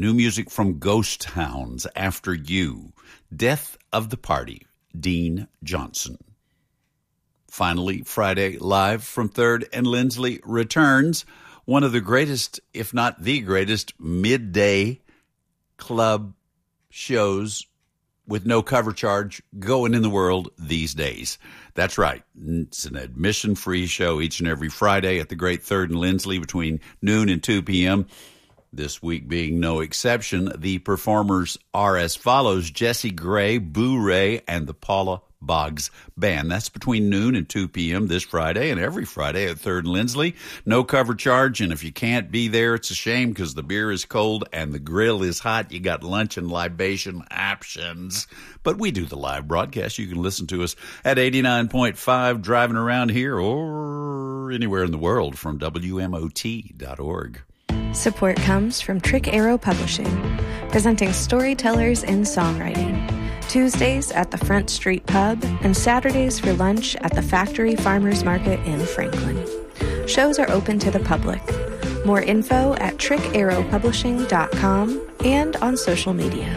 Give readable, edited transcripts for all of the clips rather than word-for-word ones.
New music from Ghost Towns, After You. Death of the Party, Dean Johnson. Finally, Friday Live from 3rd and Lindsley returns. One of the greatest, if not the greatest, midday club shows with no cover charge going in the world these days. That's right. It's an admission-free show each and every Friday at the great 3rd and Lindsley between noon and 2 p.m., this week being no exception. The performers are as follows: Jesse Gray, Boo Ray, and the Paula Boggs Band. That's between noon and 2 p.m. this Friday and every Friday at 3rd and Lindsley. No cover charge, and if you can't be there, it's a shame because the beer is cold and the grill is hot. You got lunch and libation options. But we do the live broadcast. You can listen to us at 89.5 driving around here or anywhere in the world from WMOT.org. Support comes from Trick Arrow Publishing, presenting storytellers in songwriting. Tuesdays at the Front Street Pub and Saturdays for lunch at the Factory Farmers Market in Franklin. Shows are open to the public. More info at trickarrowpublishing.com and on social media.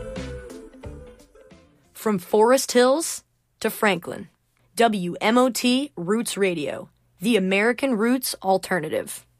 From Forest Hills to Franklin, WMOT Roots Radio, the American Roots Alternative.